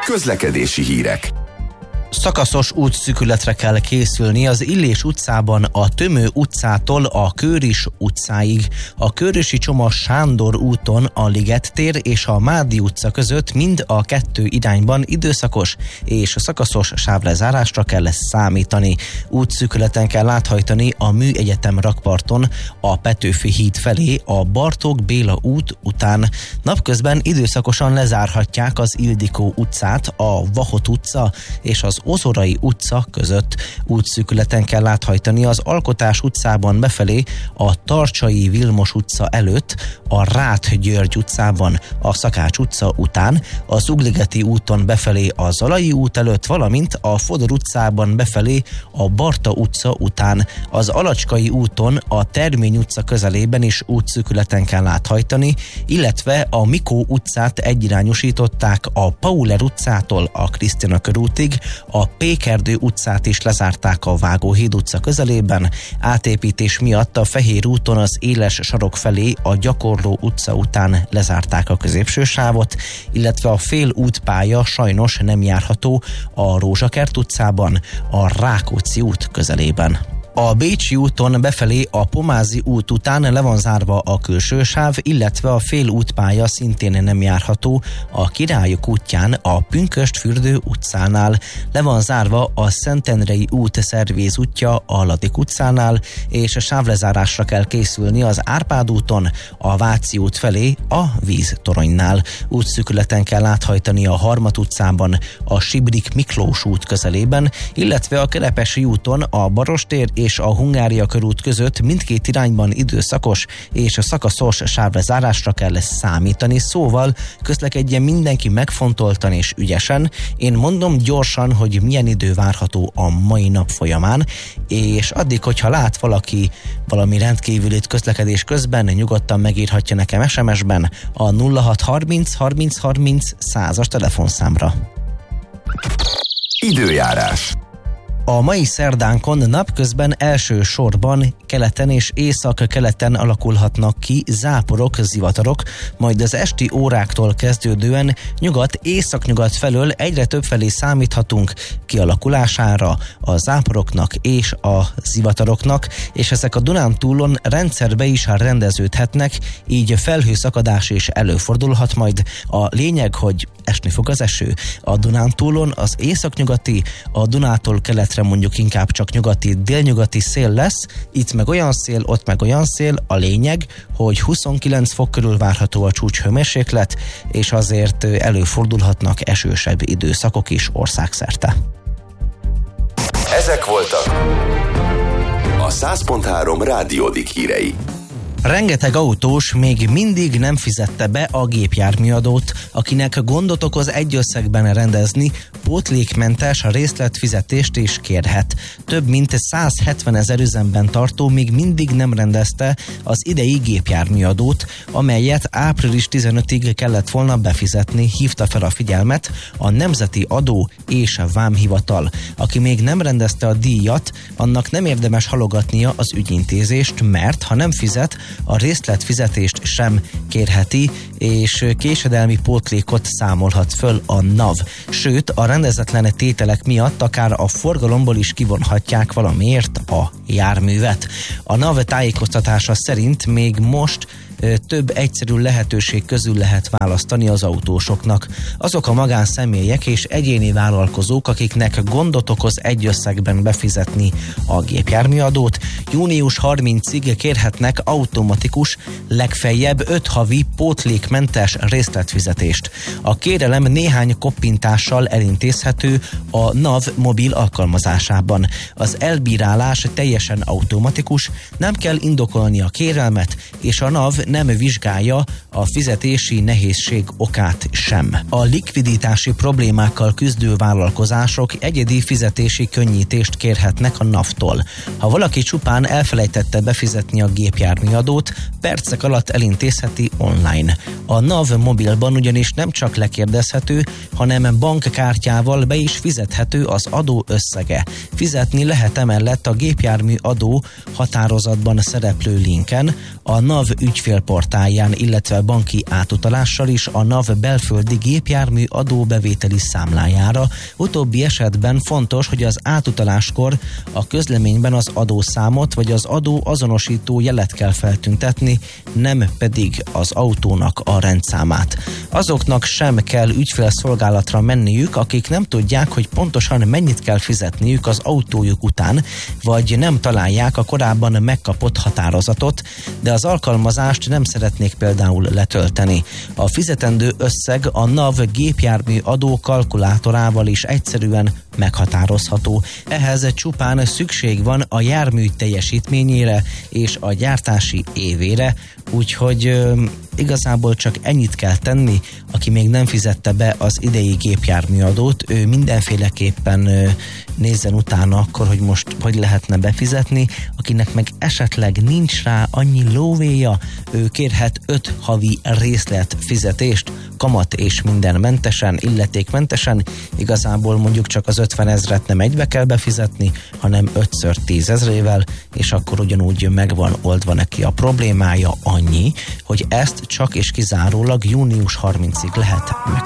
Közlekedési hírek. Szakaszos útszűkületre kell készülni az Illés utcában a Tömő utcától a Kőris utcáig. A Kőrösi Csoma Sándor úton a Liget tér és a Mádi utca között mind a kettő irányban időszakos és szakaszos sávlezárásra kell számítani. Útszűkületen kell áthajtani a Műegyetem rakparton a Petőfi híd felé a Bartók Béla út után. Napközben időszakosan lezárhatják az Ildikó utcát, a Vahot utca és az Ozorai utca között. Útszűkületen kell áthajtani az Alkotás utcában befelé a Tarcsai Vilmos utca előtt, a Ráth György utcában a Szakács utca után, az Ugligeti úton befelé a Zalai út előtt, valamint a Fodor utcában befelé a Barta utca után. Az Alacskai úton a Termény utca közelében is útszűkületen kell áthajtani, illetve a Mikó utcát egyirányosították a Pauler utcától a Krisztina körútig, a Pékerdő utcát is lezárták a Vágóhíd utca közelében, átépítés miatt a Fehér úton az Éles sarok felé a Gyakorló utca után lezárták a középső sávot, illetve a fél útpálya sajnos nem járható a Rózsakert utcában, a Rákóczi út közelében. A Bécsi úton befelé a Pomázi út után le van zárva a külső sáv, illetve a fél útpálya szintén nem járható a Királyok útján a Pünkösdfürdő utcánál. Le van zárva a Szentendrei út Szervéz útja a Ladik utcánál, és a sávlezárásra kell készülni az Árpád úton a Váci út felé a Víztoronynál. Útszűkületen kell áthajtani a Harmat utcában a Sibrik Miklós út közelében, illetve a Kerepesi úton a Barostér és a Hungária körút között mindkét irányban időszakos és szakaszos sávlezárásra kell számítani, szóval közlekedjen mindenki megfontoltan és ügyesen. Én mondom gyorsan, hogy milyen idő várható a mai nap folyamán, és addig, hogyha lát valaki valami rendkívülit közlekedés közben, nyugodtan megírhatja nekem SMS-ben a 0630 30 30 100-as telefonszámra. Időjárás. A mai szerdánkon napközben elsősorban keleten és észak-keleten alakulhatnak ki záporok, zivatarok, majd az esti óráktól kezdődően nyugat-északnyugat felől egyre többfelé számíthatunk kialakulására a záporoknak és a zivataroknak, és ezek a Dunántúlon rendszerbe is rendeződhetnek, így felhőszakadás is előfordulhat majd. A lényeg, hogy esni fog az eső. A Dunántúlon az északnyugati, a Dunától keletre mondjuk inkább csak nyugati, délnyugati szél lesz, itt meg olyan szél, ott meg olyan szél, a lényeg, hogy 29 fok körül várható a csúcshőmérséklet, és azért előfordulhatnak esősebb időszakok is országszerte. Ezek voltak a 100.3 Rádiódik hírei. Rengeteg autós még mindig nem fizette be a gépjárműadót, akinek gondot okoz egy összegben rendezni, pótlékmentes részletfizetést is kérhet. Több mint 170 000 üzemben tartó még mindig nem rendezte az idei gépjárműadót, amelyet április 15-ig kellett volna befizetni, hívta fel a figyelmet a Nemzeti Adó és Vámhivatal. Aki még nem rendezte a díjat, annak nem érdemes halogatnia az ügyintézést, mert ha nem fizet, a részletfizetést sem kérheti, és késedelmi pótlékot számolhat föl a NAV. Sőt, a rendezetlen tételek miatt akár a forgalomból is kivonhatják valamiért a járművet. A NAV tájékoztatása szerint még most több egyszerű lehetőség közül lehet választani az autósoknak. Azok a magánszemélyek és egyéni vállalkozók, akiknek gondot okoz egy összegben befizetni a gépjárműadót, június 30-ig kérhetnek automatikus, legfeljebb 5 havi pótlékmentes részletfizetést. A kérelem néhány koppintással elintézhető a NAV mobil alkalmazásában. Az elbírálás teljesen automatikus, nem kell indokolni a kérelmet, és a NAV nem vizsgálja a fizetési nehézség okát sem. A likviditási problémákkal küzdő vállalkozások egyedi fizetési könnyítést kérhetnek a NAV-tól. Ha valaki csupán elfelejtette befizetni a gépjárműadót, percek alatt elintézheti online. A NAV mobilban ugyanis nem csak lekérdezhető, hanem bankkártyával be is fizethető az adó összege. Fizetni lehet emellett a gépjármű adó határozatban szereplő linken, a NAV ügyfélportálján, illetve banki átutalással is a NAV belföldi gépjármű adóbevételi számlájára. Utóbbi esetben fontos, hogy az átutaláskor a közleményben az adószámot vagy az adó azonosító jelet kell feltüntetni, nem pedig az autónak a rendszámát. Azoknak sem kell ügyfélszolgálatra menniük, akik nem tudják, hogy pontosan mennyit kell fizetniük az autójuk után, vagy nem találják a korábban megkapott határozatot, de az alkalmazást nem szeretnék például letölteni. A fizetendő összeg a NAV gépjármű adó kalkulátorával is egyszerűen meghatározható. Ehhez csupán szükség van a jármű teljesítményére és a gyártási évére, úgyhogy igazából csak ennyit kell tenni, aki még nem fizette be az idei gépjárműadót, ő mindenféleképpen nézzen utána akkor, hogy most hogy lehetne befizetni, akinek meg esetleg nincs rá annyi lóvéja, ő kérhet 5 havi részletfizetést, kamat és minden mentesen, illetékmentesen, igazából mondjuk csak az 50 000 nem egybe kell befizetni, hanem 5x10 000-ével, és akkor ugyanúgy meg van oldva neki a problémája, annyi, hogy ezt csak és kizárólag június 30-ig lehet megtenni.